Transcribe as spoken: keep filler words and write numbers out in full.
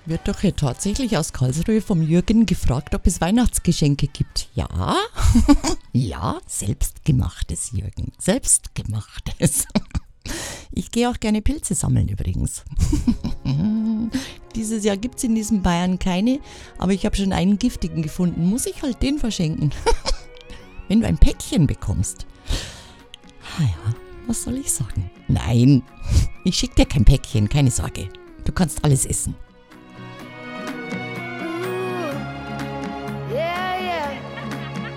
Wird doch hier tatsächlich aus Karlsruhe vom Jürgen gefragt, ob es Weihnachtsgeschenke gibt. Ja, ja, selbstgemachtes, Jürgen, selbstgemachtes. Ich gehe auch gerne Pilze sammeln übrigens. Dieses Jahr gibt es in diesem Bayern keine, aber ich habe schon einen giftigen gefunden. Muss ich halt den verschenken. Wenn du ein Päckchen bekommst. Ah ja, was soll ich sagen? Nein, ich schicke dir kein Päckchen, keine Sorge. Du kannst alles essen.